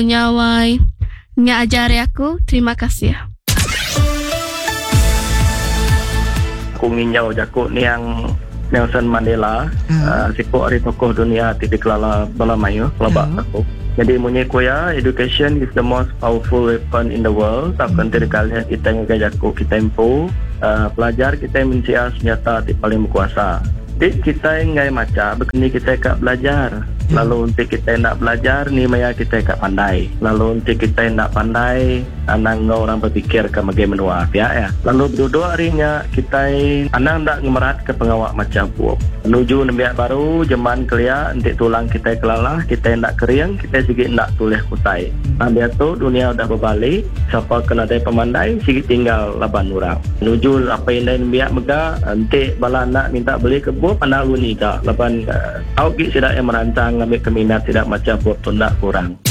Nyawai ngajari aku. Terima kasih. Aku nginyau jakuk ni yang Nelson Mandela, siku hari tokoh dunia titik lala Balamayu, labak aku. Jadi munyi kuya, education is the most powerful weapon in the world. Takkan kalian kita ngajaku kita impu, pelajar kita mencia senjata yang paling berkuasa. Jadi kita ngai macam begini kita kat belajar. Lalu untuk kita nak belajar ni maya kita kat pandai. Lalu untuk kita nak pandai anang orang berfikir ke bagai menua ya. Lalu berdua harinya kita anang nak ngemerat ke pengawak macam buah. Menuju nembiak baru zaman kelia untuk tulang kita kelalah, kita nak kering, kita sikit nak tulis kutai. Nah tu dunia dah berbalik, siapa kena ada pemandai sikit tinggal laban orang. Menuju apa yang nembiak mega nanti bala nak minta beli kebun anak lu ni tak laban awak tidak yang merancang ambil keminat tidak macam buat tundak kurang.